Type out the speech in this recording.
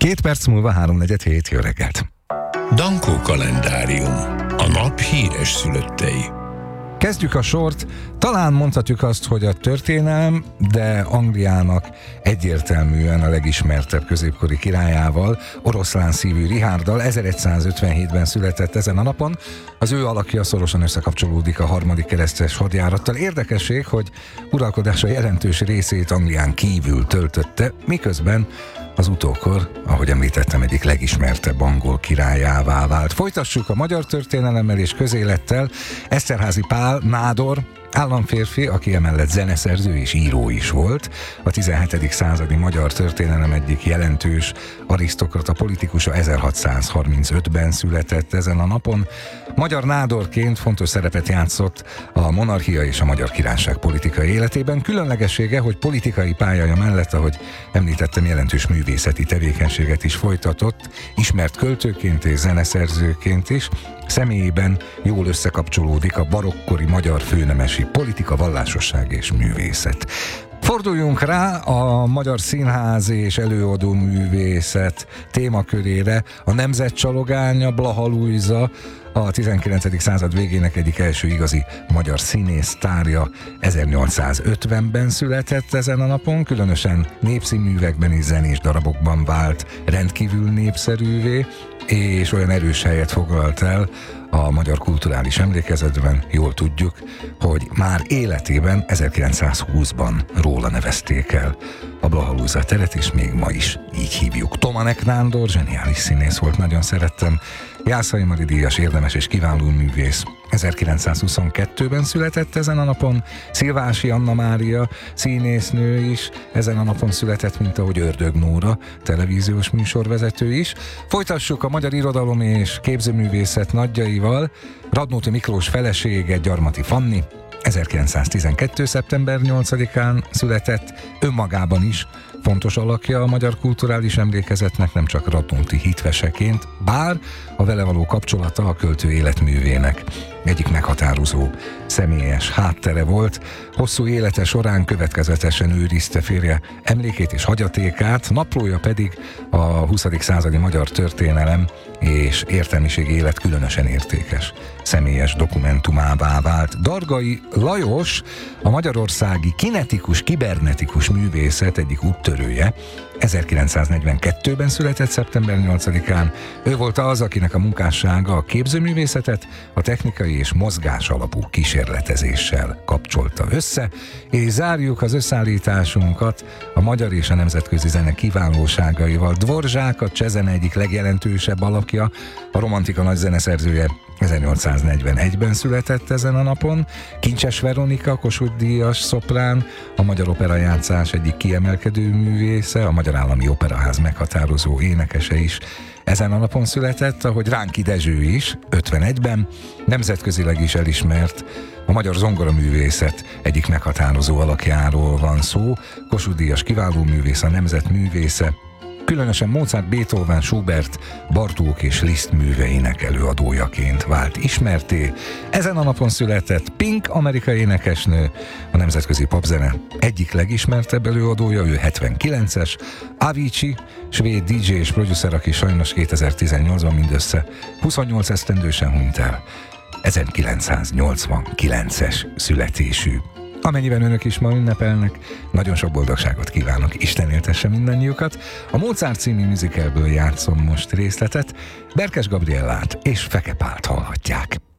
2 perc múlva 3:47, jó reggelt! Dankó kalendárium. A nap híres szülöttei. Kezdjük a sort, talán mondhatjuk azt, hogy a történelem, de Angliának egyértelműen a legismertebb középkori királyával, oroszlán szívű Richárddal 1157-ben született ezen a napon. Az ő alakja szorosan összekapcsolódik a harmadik keresztes hadjárattal. Érdekesség, hogy uralkodása jelentős részét Anglián kívül töltötte, miközben az utókor, ahogy említettem, egyik legismertebb angol királyává vált. Folytassuk a magyar történelemmel és közélettel. Eszterházy Pál, nádor, államférfi, aki emellett zeneszerző és író is volt. A 17. századi magyar történelem egyik jelentős arisztokrata politikusa, 1635-ben született ezen a napon. Magyar nádorként fontos szerepet játszott a monarchia és a Magyar Királyság politikai életében. Különlegessége, hogy politikai pályája mellett, ahogy említettem, jelentős művészeti tevékenységet is folytatott, ismert költőként és zeneszerzőként is. Személyében jól összekapcsolódik a barokkori magyar főnemesi politika, vallásosság és művészet. Forduljunk rá a magyar színház és előadó művészet témakörére. A nemzet csalogánya, Blaha Lujza, a 19. század végének egyik első igazi magyar színész sztárja, 1850-ben született ezen a napon, különösen népszínművekben és zenés darabokban vált rendkívül népszerűvé, és olyan erős helyet foglalt el a magyar kulturális emlékezetben, jól tudjuk, hogy már életében 1920-ban róla nevezték el a Blaha Lujza teret, és még ma is így hívjuk. Tomanek Nándor, zseniális színész volt, nagyon szerettem. Jászai Mari díjas, érdemes és kiváló művész. 1922-ben született ezen a napon. Szilvási Anna Mária, színésznő is ezen a napon született, mint ahogy Ördög Nóra, televíziós műsorvezető is. Folytassuk a magyar irodalom és képzőművészet nagyjaival. Radnóti Miklós felesége, Gyarmati Fanni, 1912. szeptember 8-án született, önmagában is fontos alakja a magyar kulturális emlékezetnek, nem csak Radnóti hitveseként, bár a vele való kapcsolata a költő életművének egyik meghatározó személyes háttere volt. Hosszú élete során következetesen őrizte férje emlékét és hagyatékát, naplója pedig a 20. századi magyar történelem és értelmiség élet különösen értékes személyes dokumentumává vált. Dargai Lajos, a magyarországi kinetikus, kibernetikus művészet egyik úttörője, 1942-ben született szeptember 8-án. Ő volt az, akinek a munkássága a képzőművészetet a technikai és mozgás alapú kísérletezéssel kapcsolta össze, és zárjuk az összeállításunkat a magyar és a nemzetközi zene kiválóságaival. Dvorzsák, a csehzene egyik legjelentősebb alakja, a romantika nagy zeneszerzője, 1841-ben született ezen a napon. Kincses Veronika, Kossuth-díjas szoprán, a magyar operajátszás egyik kiemelkedő művésze, a Magyar Állami Operaház meghatározó énekese is ezen a napon született, ahogy Ránki Dezső is, 51-ben, nemzetközileg is elismert, a magyar zongoraművészet egyik meghatározó alakjáról van szó, Kossuth-díjas kiváló művész, a nemzet művésze, különösen Mozart, Beethoven, Schubert, Bartók és Liszt műveinek előadójaként vált ismerté. Ezen a napon született Pink, amerikai énekesnő, a nemzetközi popzene egyik legismertebb előadója, ő 79-es, Avicii, svéd DJ és producer, aki sajnos 2018-ban mindössze 28 esztendősen hunyt el, 1989-es születésű. Amennyiben önök is ma ünnepelnek, nagyon sok boldogságot kívánok, Isten éltesse mindannyiukat. A Mozart című musicalből játszom most részletet, Berkes Gabriellát és Feke Pált hallhatják.